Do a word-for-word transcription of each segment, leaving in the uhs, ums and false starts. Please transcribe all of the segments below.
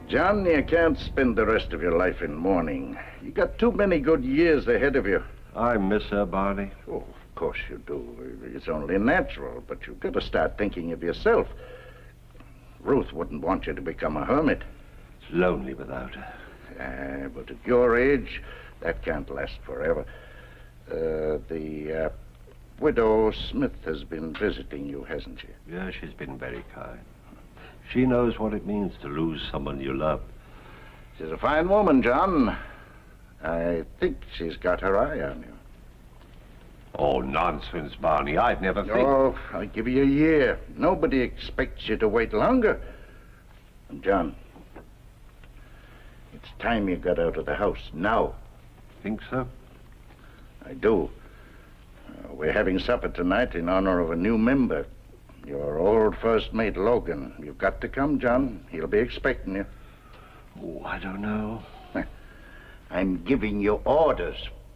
John, you can't spend the rest of your life in mourning. You got too many good years ahead of you. I miss her, Barney. Oh, of course you do. It's only natural, but you've got to start thinking of yourself. Ruth wouldn't want you to become a hermit. It's lonely without her. Uh, but at your age, that can't last forever. Uh, the uh, widow Smith has been visiting you, hasn't she? Yeah, she's been very kind. She knows what it means to lose someone you love. She's a fine woman, John. I think she's got her eye on you. Oh, nonsense, Barney. I'd never think... Oh, I'll give you a year. Nobody expects you to wait longer. And, John, it's time you got out of the house, now. Think so? I do. Uh, we're having supper tonight in honor of a new member. Your old first mate, Logan. You've got to come, John. He'll be expecting you. Oh, I don't know. I'm giving you orders.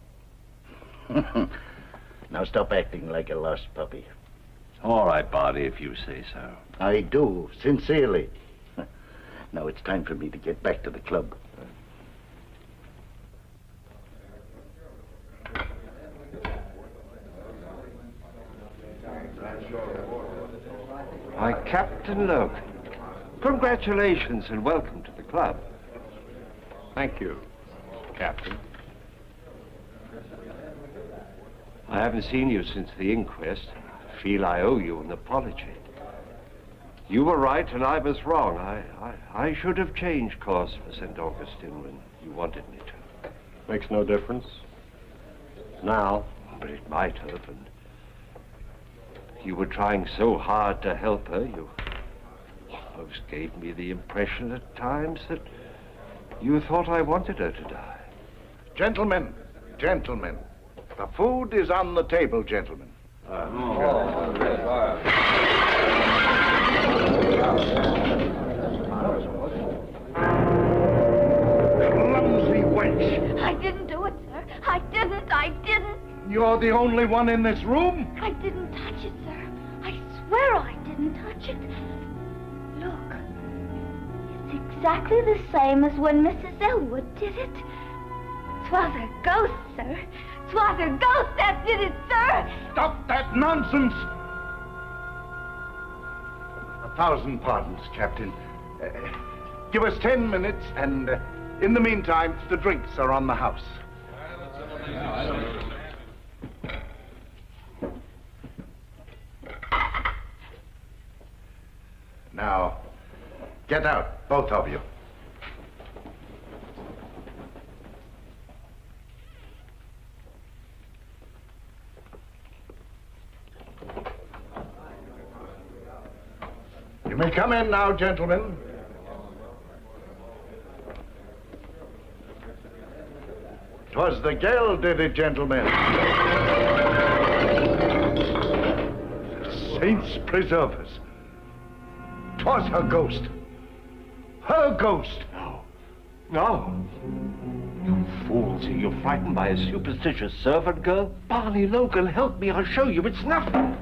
Now stop acting like a lost puppy. All right, Barney, if you say so. I do, sincerely. Now it's time for me to get back to the club. Why, Captain Logan, congratulations and welcome to the club. Thank you, Captain. I haven't seen you since the inquest. I feel I owe you an apology. You were right and I was wrong. I, I, I should have changed course for Saint Augustine when you wanted me to. Makes no difference. Now. But it might have, and you were trying so hard to help her, you almost gave me the impression at times that you thought I wanted her to die. Gentlemen, gentlemen, the food is on the table, gentlemen. Uh, oh. Clumsy wench. I didn't do it, sir. I didn't. I didn't. You're the only one in this room? I didn't touch it, sir. I swear I didn't touch it. Look. It's exactly the same as when Missus Elwood did it. 'Twas a ghost, sir. 'Twas a ghost that did it, sir. Stop that nonsense. A thousand pardons, Captain. Uh, give us ten minutes, and uh, in the meantime, the drinks are on the house. Now, get out, both of you. You may come in now, gentlemen. Twas the girl did it, gentlemen. Saints preserve us. 'Twas her ghost. Her ghost. No. No. You fools, are you frightened by a superstitious servant girl? Barney Logan, help me. I'll show you it's nothing.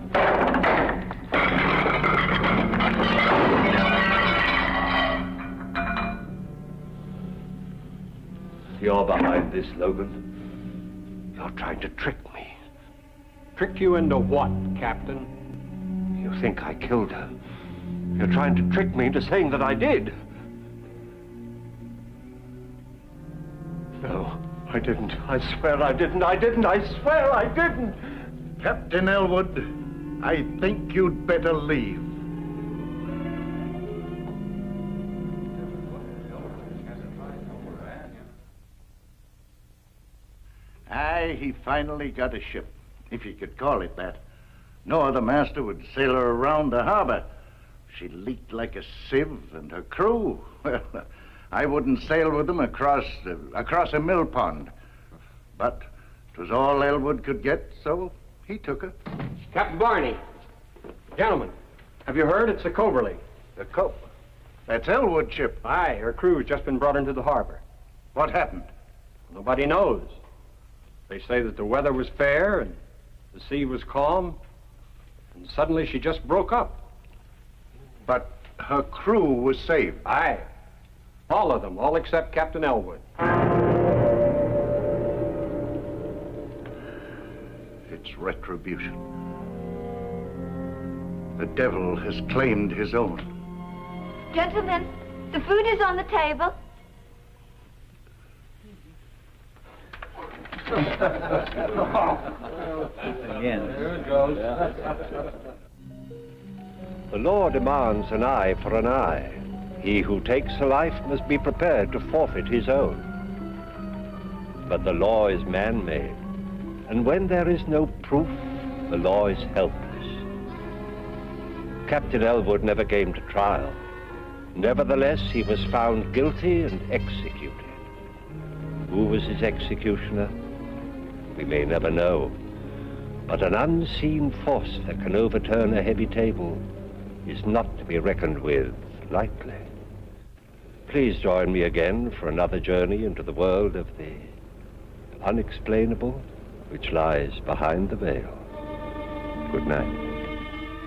You're behind this, Logan. You're trying to trick me. Trick you into what, Captain? You think I killed her. You're trying to trick me into saying that I did. No, I didn't. I swear I didn't. I didn't. I swear I didn't. Captain Elwood, I think you'd better leave. Aye, he finally got a ship, if you could call it that. No other master would sail her around the harbor. She leaked like a sieve, and her crew, well, I wouldn't sail with them across, uh, across a mill pond. But 'twas all Elwood could get, so he took her. Captain Barney. Gentlemen, have you heard? It's the Coverly. The Co... That's Elwood's ship. Aye, her crew's just been brought into the harbor. What happened? Nobody knows. They say that the weather was fair and the sea was calm, and suddenly she just broke up. But her crew was saved. Aye. All of them, all except Captain Elwood. It's retribution. The devil has claimed his own. Gentlemen, the food is on the table. Again. There it goes. The law demands an eye for an eye. He who takes a life must be prepared to forfeit his own. But the law is man-made, and when there is no proof, the law is helpless. Captain Elwood never came to trial. Nevertheless, he was found guilty and executed. Who was his executioner? We may never know. But an unseen force that can overturn a heavy table is not to be reckoned with lightly. Please join me again for another journey into the world of the unexplainable which lies behind the veil. Good night.